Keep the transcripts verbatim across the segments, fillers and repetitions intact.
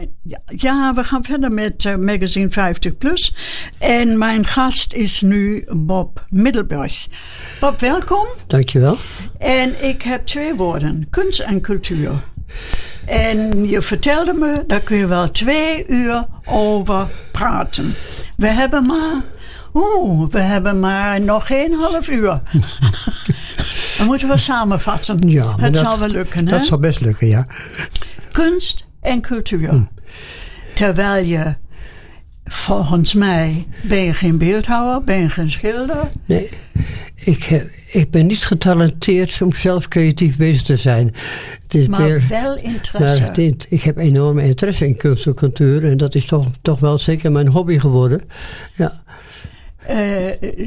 ja, we gaan verder met uh, Magazine vijftig plus. En mijn gast is nu Bob Middelburg. Bob, welkom. Dankjewel. En ik heb twee woorden. Kunst en cultuur. En je vertelde me, daar kun je wel twee uur over praten. We hebben maar... Oeh, we hebben maar nog geen half uur. Dan moeten we samenvatten. Ja, het dat, zal wel lukken, hè? Dat zal best lukken, ja. Kunst en cultuur. Hm. Terwijl je, volgens mij, ben je geen beeldhouwer, ben je geen schilder. Nee, ik, heb, ik ben niet getalenteerd om zelf creatief bezig te zijn. Het is maar meer, wel interesse. Maar het, ik heb enorme interesse in kunst en cultuur. En dat is toch, toch wel zeker mijn hobby geworden. Ja. Uh,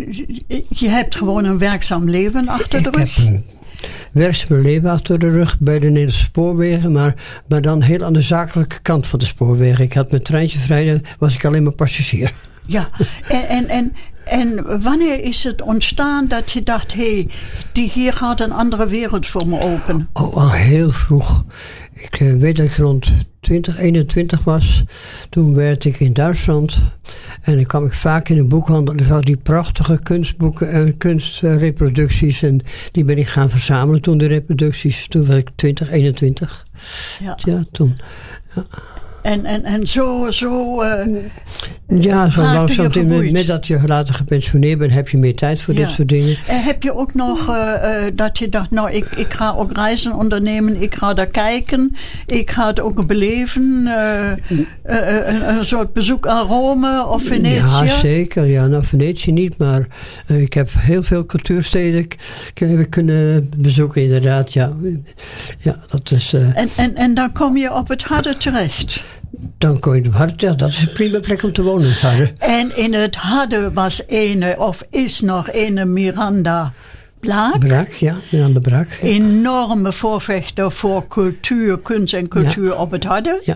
je hebt gewoon een werkzaam leven achter de ik rug. Heb een werkzaam leven achter de rug bij de Nederlandse spoorwegen. Maar, maar dan heel aan de zakelijke kant van de spoorwegen. Ik had mijn treintje vrij, was ik alleen maar passagier. Ja, en, en, en, en wanneer is het ontstaan dat je dacht... hé, hey, hier gaat een andere wereld voor me open? Oh, al heel vroeg. Ik uh, weet dat ik rond twintig, eenentwintig was. Toen werd ik in Duitsland. En dan kwam ik vaak in een boekhandel. Er zat die prachtige kunstboeken en kunstreproducties. En die ben ik gaan verzamelen toen, de reproducties. Toen was ik twintig, eenentwintig. Ja, ja toen. Ja. En, en, en zo... zo uh, ja, zo langzaam. Met, met dat je later gepensioneerd bent, heb je meer tijd voor ja. dit soort dingen. En heb je ook nog uh, uh, dat je dacht, nou, ik, ik ga ook reizen ondernemen. Ik ga daar kijken. Ik ga het ook beleven. Uh, uh, uh, een, een soort bezoek aan Rome of Venetië. Ja, zeker. Ja, nou, Venetië niet, maar uh, ik heb heel veel cultuursteden k- kunnen bezoeken, inderdaad. Ja, ja dat is... Uh, en, en, en dan kom je op het Harde terecht. Dan kom je op Harde terecht. Dat is een prima plek om te wonen, het Harde. En in het Harde was ene, of is nog ene Miranda Blaak. Braak, ja. Miranda Braak. Ja. Enorme voorvechter voor cultuur, kunst en cultuur ja. op het Harde. Ja.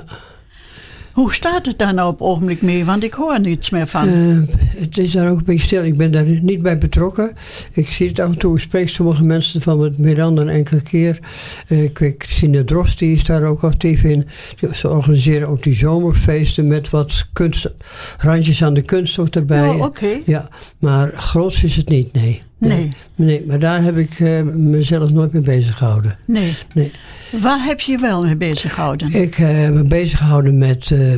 Hoe staat het daar nou op het ogenblik mee? Want ik hoor niets meer van. Uh, het is daar ook een beetje stil. Ik ben daar niet bij betrokken. Ik zie het af en toe. Ik spreek sommige mensen van met Miranda een enkele keer. Uh, ik weet, Christine Drost, die is daar ook actief in. Ze organiseren ook die zomerfeesten met wat kunst, randjes aan de kunst ook erbij. Oh, oké. Okay. Ja, maar groots is het niet, nee. Nee. Nee, nee maar daar heb ik uh, mezelf nooit mee bezig gehouden. Nee. nee. Waar heb je je wel mee bezig gehouden? Ik heb uh, me bezig gehouden met... Uh,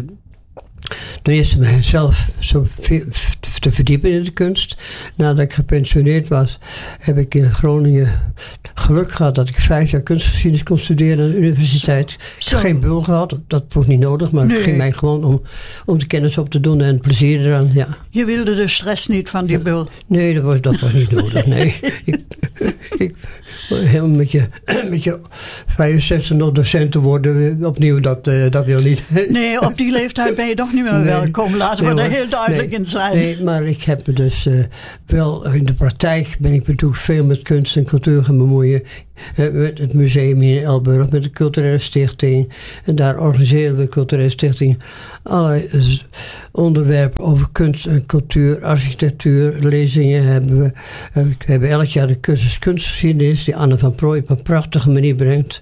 ten eerste mezelf zo te verdiepen in de kunst. Nadat ik gepensioneerd was, heb ik in Groningen geluk gehad dat ik vijf jaar kunstgeschiedenis kon studeren aan de universiteit. Ik heb geen bul gehad, dat was niet nodig, maar nee. Het ging mij gewoon om, om de kennis op te doen en plezier eraan. Ja. Je wilde de stress niet van die ja. bul? Nee, dat was, dat was niet nodig. Nee. ik, ik, helemaal met je, met je vijfenzestig nog docent te worden, opnieuw, dat, uh, dat wil niet. Nee, op die leeftijd ben je toch niet meer nee, welkom. Laten we nee, er heel duidelijk nee, in zijn. Nee, maar ik heb me dus uh, wel in de praktijk ben ik natuurlijk veel met kunst en cultuur gaan bemoeien. Uh, met het museum hier in Elburg, met de culturele stichting. En daar organiseren we de culturele stichting allerlei uh, onderwerpen over kunst en cultuur, architectuur, lezingen hebben we. Uh, we hebben elk jaar de cursus kunstgeschiedenis, die Anne van Prooij op een prachtige manier brengt.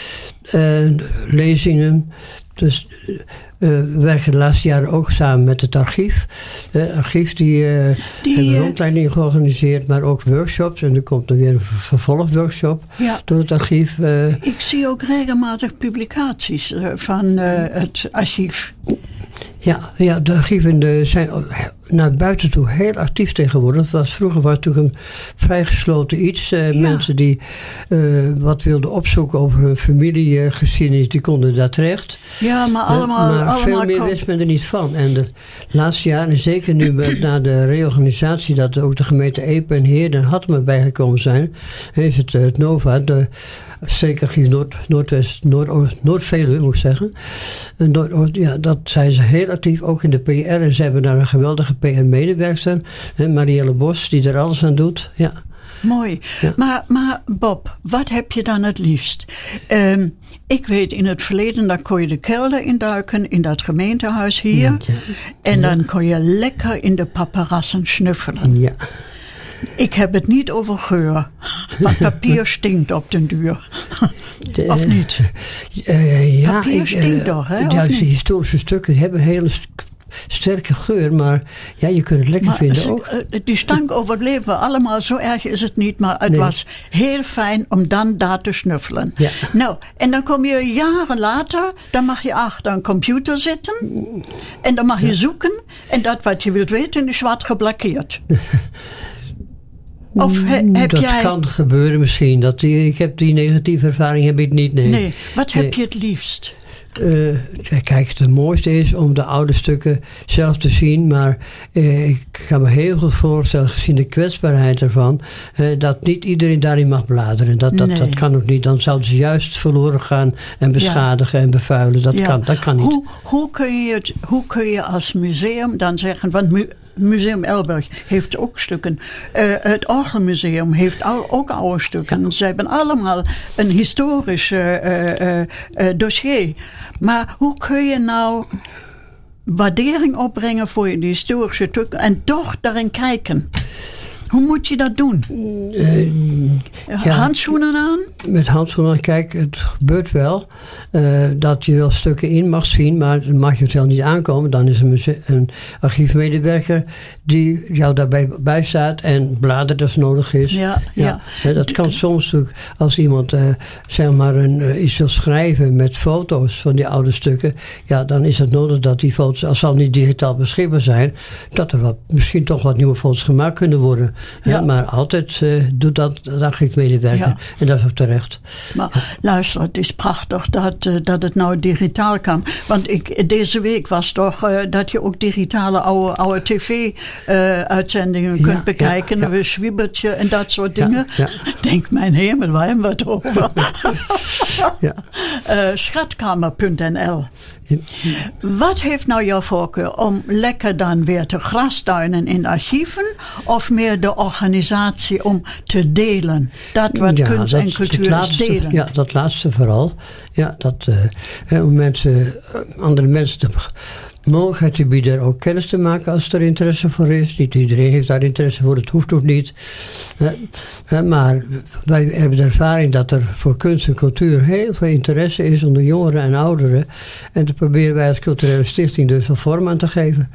Uh, lezingen. Dus uh, we werken de laatste jaren ook samen met het archief. Het uh, archief die, uh, die hebben uh, rondleidingen georganiseerd, maar ook workshops. En er komt er weer een vervolgworkshop ja. door het archief. Uh, Ik zie ook regelmatig publicaties uh, van uh, het archief. Ja, ja, de archieven de zijn naar buiten toe heel actief tegenwoordig. Dat was, vroeger was het natuurlijk een vrij gesloten iets. Uh, ja. Mensen die uh, wat wilden opzoeken over hun familiegeschiedenis, die konden daar terecht. Ja, maar allemaal... Uh, maar allemaal veel meer wist men er niet van. En de laatste jaren, en zeker nu met, na de reorganisatie, dat ook de gemeente Epe en Heerden en Hattem bijgekomen zijn, heeft het, het Nova, de streekarchief Noord, Noordwest, Noord, Noord-Veluwe, moet ik zeggen. En Noord, ja, dat zijn ze heel actief, ook in de P R. En ze hebben daar een geweldige P R-medewerkster, Marielle Bos, die er alles aan doet. Ja. Mooi. Ja. Maar, maar Bob, wat heb je dan het liefst? Um, ik weet in het verleden, daar kon je de kelder induiken in dat gemeentehuis hier. Ja, ja. En dan kon je lekker in de paparassen snuffelen. Ja. Ik heb het niet over geur. Want papier stinkt op den duur. De, of niet? Uh, ja, papier ik, stinkt uh, toch, hè? Juist, die historische stukken hebben een hele st- sterke geur, maar ja, je kunt het lekker maar vinden ze, ook. Uh, die stank overleven we allemaal, zo erg is het niet, maar het nee. was heel fijn om dan daar te snuffelen. Ja. Nou, en dan kom je jaren later, dan mag je achter een computer zitten en dan mag je ja. zoeken en dat wat je wilt weten is wat geblokkeerd. Of he, heb dat jij... kan gebeuren misschien. Dat die, ik heb die negatieve ervaring heb ik niet. Nee. nee. Wat heb nee. je het liefst? Uh, kijk, het mooiste is om de oude stukken zelf te zien. Maar uh, ik kan me heel goed voorstellen, gezien de kwetsbaarheid ervan, uh, dat niet iedereen daarin mag bladeren. Dat, dat, nee. dat kan ook niet. Dan zouden ze juist verloren gaan en beschadigen ja. en bevuilen. Dat, ja. kan, dat kan niet. Hoe, hoe, kun je het, hoe kun je als museum dan zeggen... Want mu- Museum Elburg heeft ook stukken. Uh, het Orgelmuseum heeft al, ook oude stukken. Ja. Ze hebben allemaal een historisch uh, uh, uh, dossier. Maar hoe kun je nou waardering opbrengen voor je historische stukken en toch daarin kijken? Hoe moet je dat doen? Uh, ja, handschoenen aan? Met handschoenen aan. Kijk, het gebeurt wel uh, dat je wel stukken in mag zien, maar dan mag je het wel niet aankomen. Dan is er een, een archiefmedewerker die jou daarbij bijstaat en bladert als nodig is. Ja, ja. ja. Dat kan soms ook als iemand uh, zeg maar een, uh, iets wil schrijven met foto's van die oude stukken. Ja, dan is het nodig dat die foto's, als ze al niet digitaal beschikbaar zijn, dat er wat, misschien toch wat nieuwe foto's gemaakt kunnen worden. Ja. Ja, maar altijd uh, doet dat de archiefmedewerker. Ja. En dat is ook terecht. Maar ja. luister, het is prachtig dat, uh, dat het nou digitaal kan. Want ik, deze week was toch uh, dat je ook digitale oude, oude tv-uitzendingen uh, kunt ja, bekijken. Ja, ja. Een zwiebertje en dat soort dingen. Ja, ja. Denk, mijn hemel, waar hebben we het over? ja. uh, schatkamer punt n l Wat heeft nou jouw voorkeur? Om lekker dan weer te grasduinen in archieven of meer de organisatie om te delen? Dat wat ja, kunst dat, en cultuur laatste, is delen. Ja, dat laatste vooral. Ja, dat uh, om mensen, andere mensen de mogelijkheid te bieden er ook kennis te maken als er interesse voor is. Niet iedereen heeft daar interesse voor, het hoeft ook niet. Uh, uh, maar wij hebben de ervaring dat er voor kunst en cultuur heel veel interesse is onder jongeren en ouderen. En daar proberen wij als culturele stichting dus wel vorm aan te geven.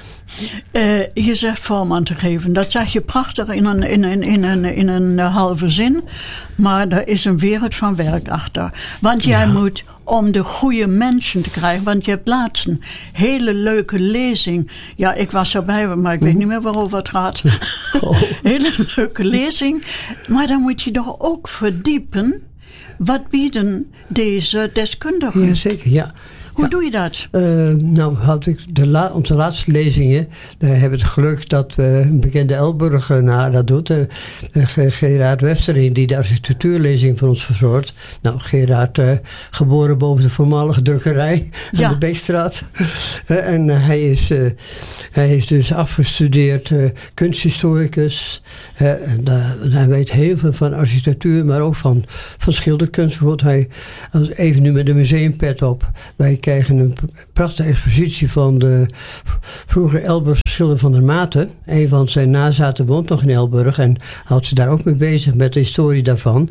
Uh, je zegt vorm aan te geven. Dat zeg je prachtig in een, in, een, in, een, in een halve zin. Maar er is een wereld van werk achter. Want jij ja. moet, om de goede mensen te krijgen, want je hebt laatst een hele leuke lezing. Ja, ik was erbij, maar ik weet niet meer waarover het gaat. Oh. Hele leuke lezing. Maar dan moet je toch ook verdiepen. Wat bieden deze deskundigen? Jazeker, ja. Hoe ja. doe je dat? Uh, nou, had ik de la- onze laatste lezingen, daar hebben we het geluk dat we een bekende Elburgenaar dat doet. Uh, uh, Gerard Westering, die de architectuurlezing voor ons verzorgt. Nou, Gerard, uh, geboren boven de voormalige drukkerij aan ja. de Beekstraat. uh, en uh, hij, is, uh, hij is dus afgestudeerd uh, kunsthistoricus. Uh, en, uh, hij weet heel veel van architectuur, maar ook van, van schilderkunst. Bijvoorbeeld, hij, even nu met de museumpet op. Wij krijgen een prachtige expositie van de vroegere Elburgse schilder Van der Maten. Een van zijn nazaten woont nog in Elburg en houdt zich daar ook mee bezig met de historie daarvan.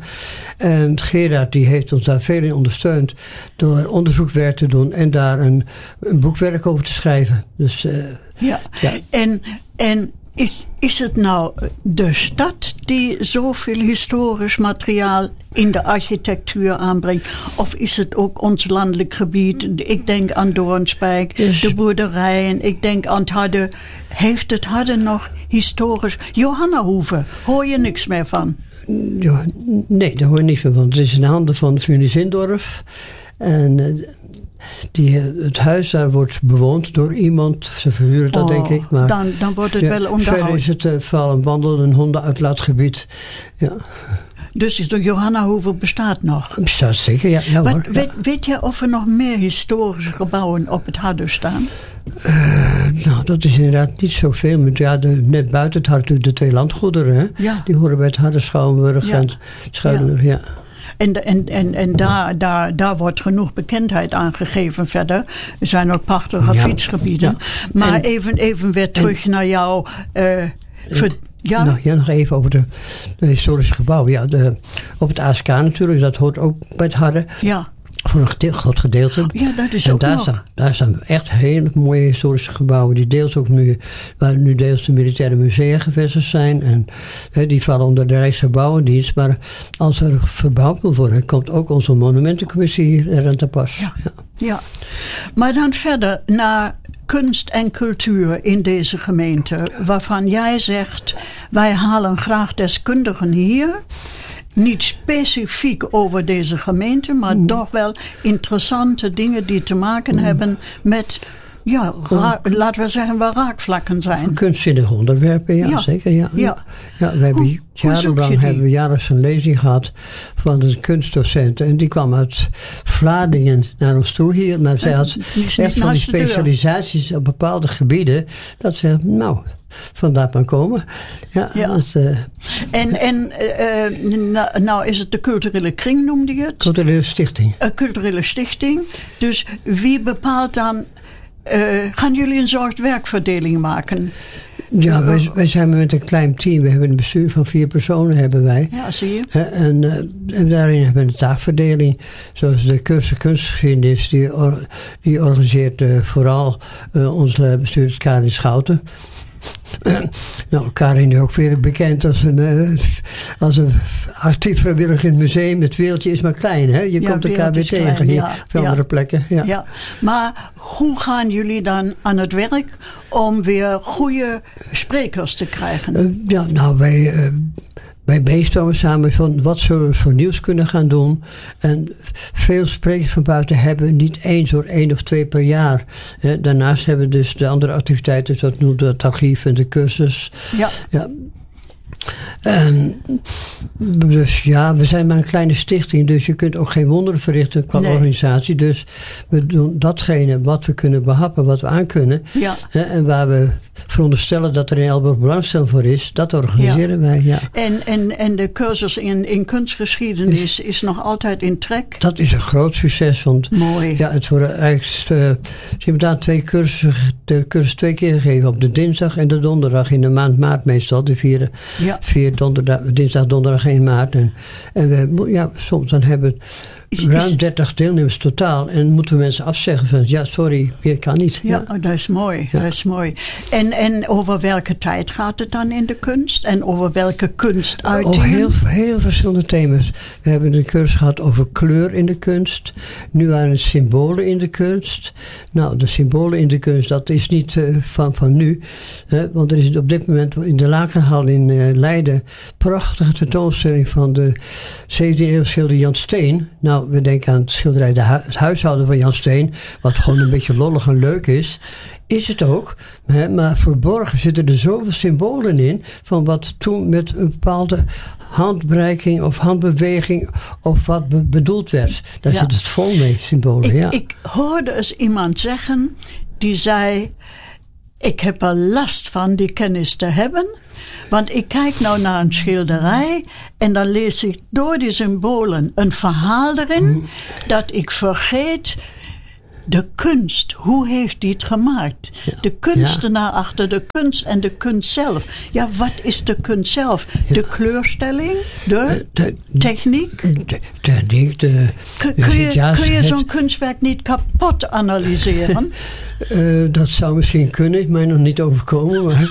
En Gerard die heeft ons daar veel in ondersteund door onderzoekwerk te doen en daar een, een boekwerk over te schrijven. Dus, uh, ja. ja, en... en Is, is het nou de stad die zoveel historisch materiaal in de architectuur aanbrengt? Of is het ook ons landelijk gebied? Ik denk aan Doornspijk, dus. de boerderijen. Ik denk aan het Hadden. Heeft het Hadden nog historisch? Johannahoeve, hoor je niks meer van? Ja, nee, daar hoor je niks meer van. Het is in de handen van Funie Zindorf. En... Uh, Die, het huis daar wordt bewoond door iemand. Ze verhuren dat, oh, denk ik. Maar dan, dan wordt het ja, wel onderhouden. Verder is het uh, vooral een wandel- en hondenuitlaatgebied. Ja. Dus de Johannahoeve bestaat nog? Bestaat zeker, ja. ja, Wat, hoor, weet, ja. weet je of er nog meer historische gebouwen op het Hadden staan? Uh, nou, dat is inderdaad niet zoveel. Maar ja, de, net buiten het Hadden de twee landgoederen. Hè? Ja. Die horen bij het Hadden, Schouwenburg ja. en Schuilenburg. Ja. ja. En, en, en, en daar, daar, daar wordt genoeg bekendheid aangegeven verder. Er zijn ook prachtige ja. fietsgebieden. Ja. Maar en, even, even weer terug en, naar jouw uh, ver, Ja? Nog, ja, nog even over de, de historische gebouwen. Ja, de, op het A S K natuurlijk, dat hoort ook bij het Harde. Ja. Voor een gedeel, groot gedeelte. Ja, dat is en ook daar nog. Staan, daar staan echt hele mooie historische gebouwen. Die deels ook nu, waar nu deels de militaire musea gevestigd zijn. En hè, die vallen onder de Rijksgebouwendienst. Maar als er verbouwd moet worden, komt ook onze monumentencommissie hier er aan te pas. Ja. Ja. Ja. Maar dan verder naar kunst en cultuur in deze gemeente. Waarvan jij zegt, wij halen graag deskundigen hier. Niet specifiek over deze gemeente, maar mm. toch wel interessante dingen die te maken mm. hebben met, ja, ra- laten we zeggen, waar raakvlakken zijn. Kunstzinnige onderwerpen, ja, ja. zeker. Ja. Ja. Ja, we hebben hoe, jarenlang hoe hebben we jaarlijks een lezing gehad van een kunstdocent. En die kwam uit Vlaardingen naar ons toe hier. Maar zij had echt van die specialisaties op bepaalde gebieden. Dat ze, nou, vandaar maar komen. Ja, ja. Dat, uh, en en uh, nou, nou is het de culturele kring, noemde je het? Culturele stichting. Een culturele stichting. Dus wie bepaalt dan... Uh, gaan jullie een soort werkverdeling maken? Ja, wij, wij zijn met een klein team. We hebben een bestuur van vier personen, hebben wij. Ja, zie je. En, uh, en daarin hebben we een taakverdeling. Zoals de cursus kunstgeschiedenis, die, or, die organiseert uh, vooral uh, onze bestuurder Karin Schouten. Uh, nou, Karin is ook veel bekend als een, uh, als een actief vrijwilliger in het museum. Het wereldje is maar klein, hè? Je ja, komt elkaar weer tegen klein, hier ja, op andere ja. plekken. Ja. Ja. Maar hoe gaan jullie dan aan het werk om weer goede sprekers te krijgen? Uh, ja, nou, wij... Uh, Wij brainstormen samen van wat zullen we voor nieuws kunnen gaan doen. En veel sprekers van buiten hebben niet één soort één of twee per jaar. Daarnaast hebben we dus de andere activiteiten, zoals de archief en de cursus. Ja. ja. En, dus ja, we zijn maar een kleine stichting, dus je kunt ook geen wonderen verrichten qua nee. organisatie. Dus we doen datgene wat we kunnen behappen, wat we aan kunnen. Ja. En waar we veronderstellen dat er in Elburg belangstelling voor is, dat organiseren ja. wij. Ja. En, en, en de cursus in, in kunstgeschiedenis is, is nog altijd in trek? Dat is een groot succes. Want mooi. Ja, het worden eigenlijk uh, ze hebben daar twee cursussen, de cursus twee keer gegeven, op de dinsdag en de donderdag in de maand maart meestal. De vier, ja. vier donderdag, dinsdag, donderdag in maart. En, en we, ja, soms dan hebben ruim dertig deelnemers totaal. En moeten we mensen afzeggen van, ja, sorry, meer kan niet. Ja, ja. dat is mooi. Ja. Dat is mooi. En, en over welke tijd gaat het dan in de kunst? En over welke kunstuitingen? Oh, heel, heel verschillende thema's. We hebben een cursus gehad over kleur in de kunst. Nu waren het symbolen in de kunst. Nou, de symbolen in de kunst, dat is niet uh, van, van nu. Hè, want er is op dit moment in de Lakenhal in uh, Leiden prachtige tentoonstelling van de zeventiende eeuw schilder Jan Steen. Nou, we denken aan het schilderij de hu- het huishouden van Jan Steen, wat gewoon een beetje lollig en leuk is. Is het ook, hè, maar verborgen zitten er zoveel symbolen in van wat toen met een bepaalde handreiking of handbeweging of wat be- bedoeld werd. Daar ja. zit het vol mee, symbolen. Ik, ja. ik hoorde eens iemand zeggen die zei, ik heb er last van die kennis te hebben. Want ik kijk nou naar een schilderij en dan lees ik door die symbolen een verhaal erin mm. dat ik vergeet de kunst. Hoe heeft die het gemaakt? Ja. De kunstenaar ja. achter de kunst en de kunst zelf. Ja, wat is de kunst zelf? Ja. De kleurstelling? De, de techniek? De techniek, de... Kun, kun je, kun je zo'n kunstwerk niet kapot analyseren? uh, dat zou misschien kunnen, is mij nog niet overkomen, maar...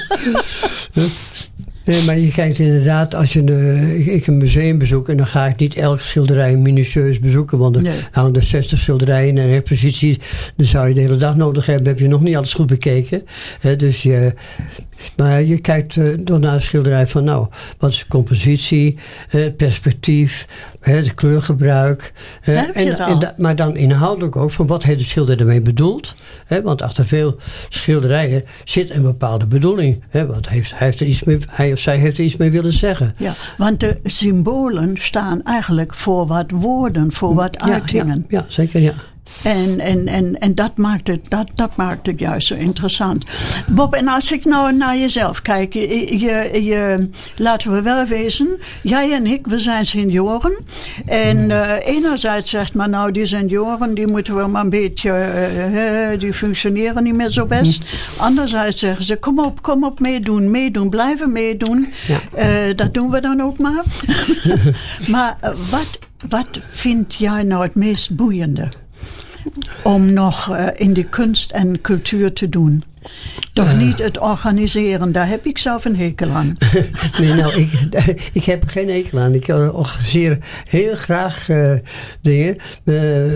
Nee, maar je kijkt inderdaad, als je de, ik een museum bezoek en dan ga ik niet elke schilderij minutieus bezoeken, want er nee. hangen er zestig schilderijen en exposities, dan zou je de hele dag nodig hebben, heb je nog niet alles goed bekeken. He, dus je, maar je kijkt uh, door naar de schilderij van, nou, wat is de compositie, het perspectief, het kleurgebruik. Uh, en, en da, maar dan inhoudelijk ook van wat heeft de schilder ermee bedoeld. He, want achter veel schilderijen zit een bepaalde bedoeling. He, want heeft, hij, heeft er iets mee, hij of zij heeft er iets mee willen zeggen. Ja, want de symbolen staan eigenlijk voor wat woorden, voor wat uitingen. Ja, ja, ja zeker, ja. En, en, en, en dat, maakt het, dat, dat maakt het juist zo interessant. Bob, en als ik nou naar jezelf kijk, je, je, je, laten we wel wezen, jij en ik, we zijn senioren. En uh, enerzijds zegt men nou, die senioren, die moeten we maar een beetje, uh, die functioneren niet meer zo best. Anderzijds zeggen ze, kom op, kom op, meedoen, meedoen, blijven meedoen. Ja. Uh, dat doen we dan ook maar. Maar uh, wat, wat vind jij nou het meest boeiende om nog uh, in de kunst en cultuur te doen? Toch uh, niet het organiseren, daar heb ik zelf een hekel aan. Nee, nou, ik, ik heb er geen hekel aan. Ik organiseer heel graag uh, dingen. Uh,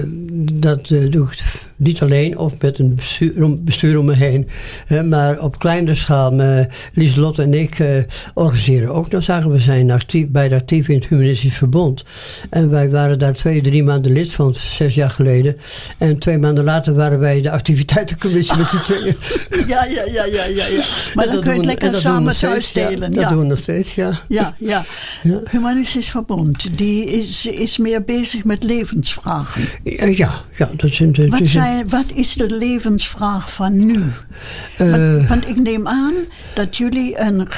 dat uh, doe ik niet alleen of met een bestuur, bestuur om me heen. Uh, maar op kleinere schaal. Uh, Lieselot en ik uh, organiseren ook nog zaken. We zijn actief, beide actief in het Humanistisch Verbond. En wij waren daar twee, drie maanden lid van, zes jaar geleden. En twee maanden later waren wij de activiteitencommissie met z'n tweeën. Ja, ja, ja, ja, ja, ja. Maar dan kun je het lekker samen thuis delen. Ja, dat ja. doen we nog steeds, ja. Ja, ja. ja. Humanistisch Verbond, die is, is meer bezig met levensvragen. Ja, ja. Dat zijn de, wat, zijn, zijn, wat is de levensvraag van nu? Uh, want, want ik neem aan dat jullie een,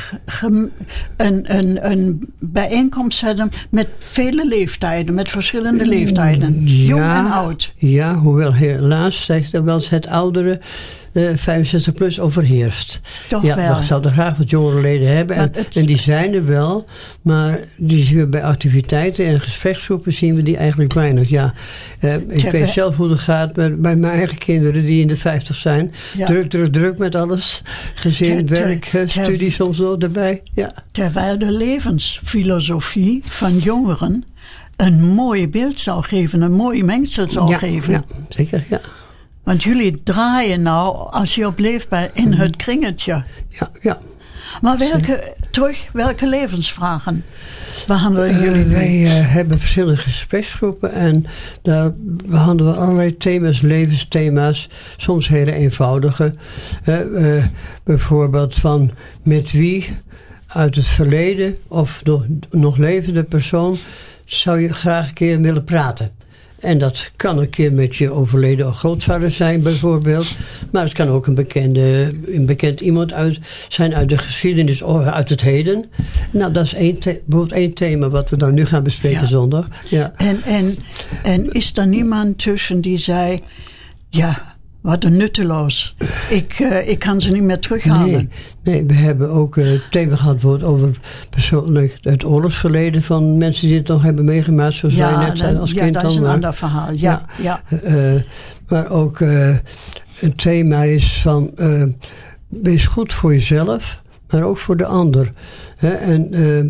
een, een, een bijeenkomst hebben met vele leeftijden, met verschillende leeftijden. Ja, jong en oud. Ja, hoewel helaas zegt er wel eens het oudere Uh, vijfenzestig plus overheerst. Toch ja, wel. We zouden graag wat jongere leden hebben. En, het... en die zijn er wel. Maar die zien we bij activiteiten en gespreksgroepen zien we die eigenlijk weinig. Ja, uh, ik Tjep, weet zelf hoe het gaat bij, bij mijn eigen kinderen die in de vijftig zijn. Ja. Druk, druk, druk met alles. Gezin, ter, werk, ter, studie ter, soms nog erbij. Ja. Terwijl de levensfilosofie van jongeren een mooi beeld zou geven. Een mooi mengsel zou ja, geven. Ja, zeker, ja. Want jullie draaien nou, als je op leeft, bij in het kringetje. Ja, ja. Maar welke, terug, welke levensvragen behandelen uh, jullie nu? Wij uh, hebben verschillende gespreksgroepen en daar behandelen we allerlei thema's, levensthema's. Soms hele eenvoudige. Uh, uh, bijvoorbeeld van met wie uit het verleden of nog, nog levende persoon zou je graag een keer willen praten. En dat kan een keer met je overleden grootvader zijn bijvoorbeeld. Maar het kan ook een, bekende, een bekend iemand uit, zijn uit de geschiedenis of uit het heden. Nou, dat is één, the- bijvoorbeeld één thema wat we dan nu gaan bespreken ja. zondag. Ja. En, en, en is er niemand tussen die zei, ja, wat een nutteloos. Ik, uh, ik kan ze niet meer terughalen. Nee, nee we hebben ook uh, het thema gehad over persoonlijk het oorlogsverleden van mensen die het nog hebben meegemaakt, zoals ja, wij net zijn als ja, kind. Ja, dat is een maar, ander verhaal. Ja, ja. ja. Uh, maar ook uh, het thema is van uh, wees goed voor jezelf, maar ook voor de ander. Hè? En, uh,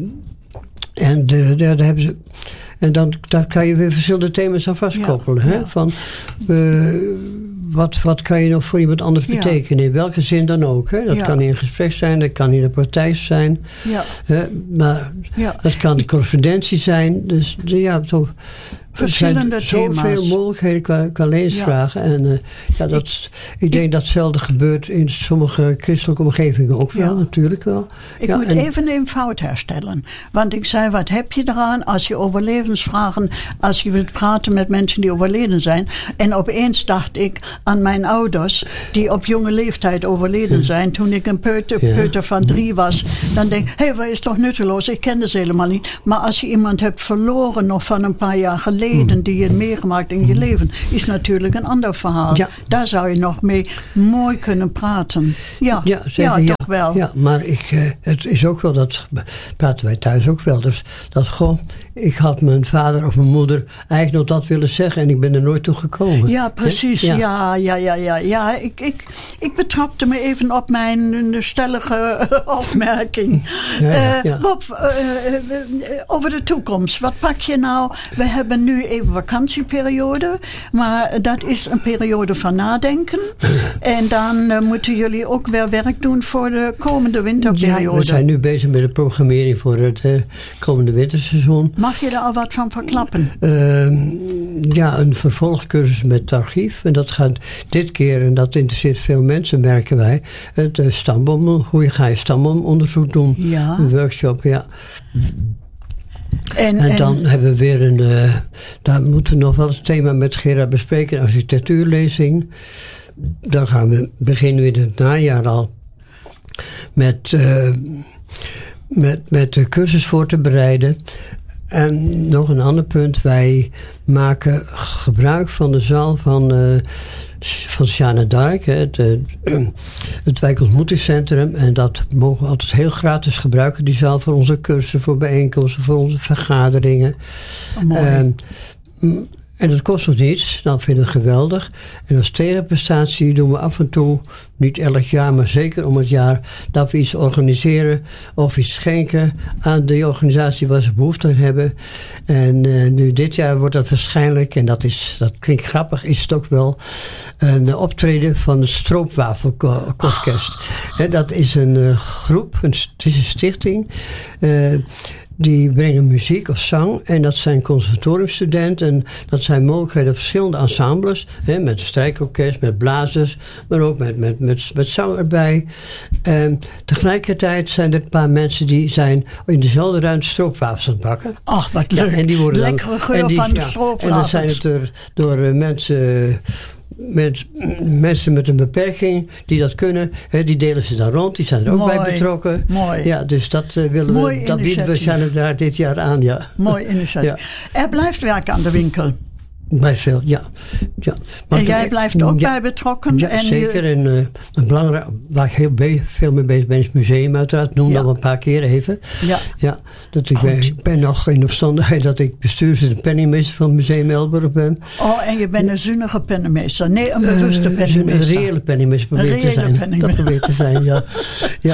en de, de, daar hebben ze. En dan daar kan je weer verschillende thema's aan vastkoppelen. Ja, hè? Ja. Van, uh, wat, wat kan je nog voor iemand anders betekenen? Ja. In welke zin dan ook. Hè? Dat ja. kan in een gesprek zijn, dat kan in een partij zijn. Ja. Uh, maar ja. dat kan correspondentie zijn. Dus ja, toch. Verschillende er zijn thema's. Zoveel mogelijkheden qua, qua leesvragen. Ja. En uh, ja, dat, ik, ik denk ik, dat hetzelfde gebeurt in sommige christelijke omgevingen ook wel, ja. natuurlijk wel. Ik ja, moet en, even een fout herstellen. Want ik zei, wat heb je eraan als je over levensvragen, als je wilt praten met mensen die overleden zijn. En opeens dacht ik aan mijn ouders, die op jonge leeftijd overleden zijn. Toen ik een peuter, ja. peuter van drie was. Dan denk ik, hé, hey, wat is toch nutteloos? Ik ken ze helemaal niet. Maar als je iemand hebt verloren nog van een paar jaar geleden, die je hebt meegemaakt in je leven, is natuurlijk een ander verhaal. Ja. Daar zou je nog mee mooi kunnen praten. Ja, ja, zeker, ja toch ja, wel. Ja, maar ik, uh, het is ook wel, dat praten wij thuis ook wel. Dus dat goh, ik had mijn vader of mijn moeder eigenlijk nog dat willen zeggen en ik ben er nooit toe gekomen. Ja, precies. Ja, ja, ja, ja. ja, ja. Ik, ik, ik betrapte me even op mijn stellige opmerking. Ja, ja, ja. Uh, Bob, uh, uh, over de toekomst. Wat pak je nou? We hebben nu even vakantieperiode, maar dat is een periode van nadenken. En dan uh, moeten jullie ook weer werk doen voor de komende winterperiode. Ja, we zijn nu bezig met de programmering voor het uh, komende winterseizoen. Mag je er al wat van verklappen? Uh, ja, een vervolgcursus met het archief. En dat gaat dit keer, en dat interesseert veel mensen, merken wij, het uh, stamboom, hoe ga je stamboomonderzoek doen? Ja. Een workshop, ja. En, en dan en, hebben we weer een... Uh, daar moeten we nog wel het thema met Gerard bespreken. Architectuurlezing. Dan gaan we beginnen we in het najaar al. Met, uh, met, met de cursus voor te bereiden. En nog een ander punt. Wij maken gebruik van de zaal van... Uh, van Jeanne d'Arc, het, het wijkontmoetingscentrum. En dat mogen we altijd heel gratis gebruiken. Die zaal voor onze cursussen, voor bijeenkomsten, voor onze vergaderingen. Oh, mooi. En, en dat kost ons niets. Dat vinden we geweldig. En als tegenprestatie doen we af en toe, niet elk jaar, maar zeker om het jaar, dat we iets organiseren of iets schenken aan de organisatie waar ze behoefte aan hebben. En uh, nu dit jaar wordt dat waarschijnlijk, en dat, is, dat klinkt grappig, is het ook wel een optreden van het Stroopwafelorkest. Oh. Dat is een uh, groep, een, het is een stichting. Uh, Die brengen muziek of zang. En dat zijn conservatoriumstudenten. En dat zijn mogelijkheden verschillende ensembles. Hè, met een strijkorkest, met blazers. Maar ook met, met, met, met zang erbij. En tegelijkertijd zijn er een paar mensen die zijn in dezelfde ruimte stroopwafels aan het bakken. Ach, wat leuk. Ja, en die worden lekkere dan, geur en die, van de ja, stroopwafels. En dan zijn het er door uh, mensen... Met mensen met een beperking die dat kunnen, hè, die delen ze dan rond, die zijn er ook Mooi, bij betrokken. Mooi. Ja, dus dat uh, willen Mooi we, dat bieden we Jeanne d'Arc dit jaar aan, ja. Mooi initiatief. Ja. Er blijft werk aan de winkel. Blijft veel, ja. ja. Maar en jij ik, blijft ook ja, bij betrokken? Ja, en zeker. Je... En uh, een belangrijk, waar ik heel be- veel mee bezig ben, is het museum uiteraard. Noem ja. dat een paar keer even. Ja. ja dat ik, ben, ik ben nog in de omstandigheid dat ik bestuurs- en penningmeester van het Museum Elburg ben. Oh, en je bent een zuinige penningmeester. Nee, een bewuste uh, penningmeester. Een reële penningmeester probeer een reële te zijn. Penningmeester. Dat probeer te zijn, ja. ja.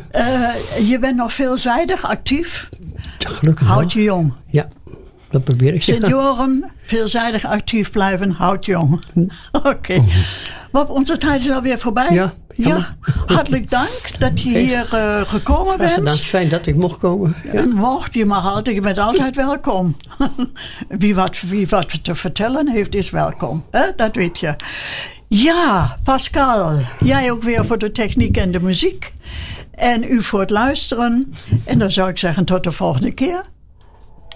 Uh, je bent nog veelzijdig actief. Gelukkig Houd je jong. Ja. Dat probeer ik. Senioren, veelzijdig actief blijven, houd jong. Oké. Okay. Bob, onze tijd is alweer voorbij. Ja. Ja, hartelijk dank dat je hier uh, gekomen bent. Gedaan. Fijn dat ik mocht komen. Ja. Mocht, je mag altijd, je bent altijd welkom. Wie wat, wie wat te vertellen heeft, is welkom. Hè? Dat weet je. Ja, Pascal, jij ook weer voor de techniek en de muziek. En u voor het luisteren. En dan zou ik zeggen tot de volgende keer.